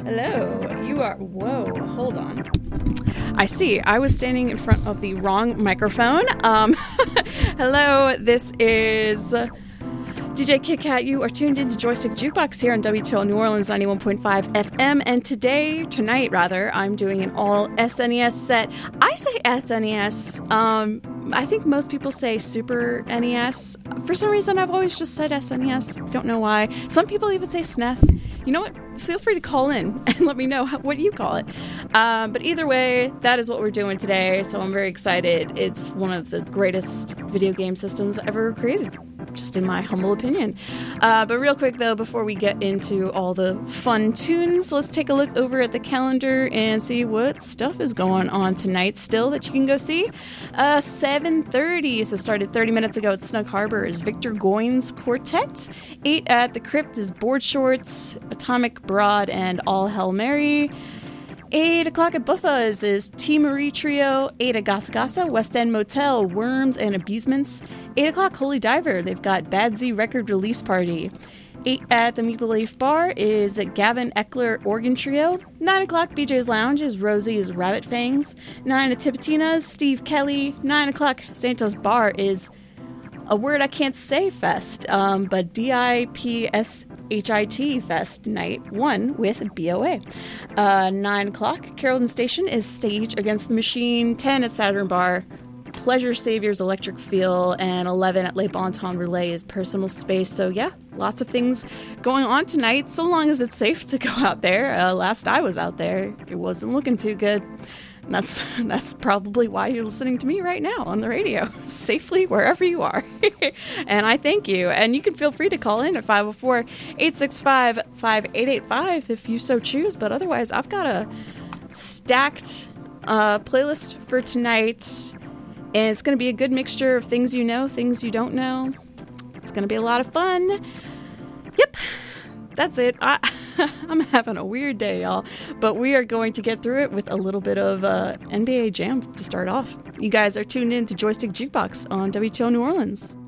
Hello, you are, whoa, hold on. I see, I was standing in front of the wrong microphone. Hello, this is DJ Kit Kat. You are tuned into Joystick Jukebox here on WTL New Orleans 91.5 FM, and tonight, I'm doing an all SNES set. I say SNES. I think most people say Super NES. For some reason, I've always just said SNES. Don't know why. Some people even say SNES. You know what? Feel free to call in and let me know what you call it. But either way, that is what we're doing today, so I'm very excited. It's one of the greatest video game systems ever created, just in my humble opinion. But real quick, though, before we get into all the fun tunes, let's take a look over at the calendar and see what stuff is going on tonight still that you can go see. 7:30, so started 30 minutes ago at Snug Harbor, is Victor Goines Quartet. 8 at the Crypt is Board Shorts, Atomic Broad, and All Hail Mary. 8 o'clock at Buffa's is T. Marie Trio. 8 at Gasa Gasa, West End Motel, Worms and Abusements. 8 o'clock Holy Diver, they've got Bad Z Record Release Party. 8 at the Maple Leaf Bar is Gavin Eckler Organ Trio. 9 o'clock BJ's Lounge is Rosie's Rabbit Fangs. 9 at Tipitina's Steve Kelly. 9 o'clock Santos Bar is a word I can't say fest, but DIPSHIT Fest Night 1 with BOA. 9 o'clock Carrollton Station is Stage Against the Machine. 10 at Saturn Bar, Pleasure Saviors Electric Feel, and 11 at Les Bon Temps Relay is Personal Space. So yeah, lots of things going on tonight, so long as it's safe to go out there. Last I was out there, it wasn't looking too good. And that's probably why you're listening to me right now on the radio, safely wherever you are. And I thank you. And you can feel free to call in at 504-865-5885 if you so choose. But otherwise, I've got a stacked playlist for tonight. And it's going to be a good mixture of things you know, things you don't know. It's going to be a lot of fun. Yep. That's it. I'm having a weird day, y'all. But we are going to get through it with a little bit of NBA Jam to start off. You guys are tuned in to Joystick Jukebox on WTL New Orleans.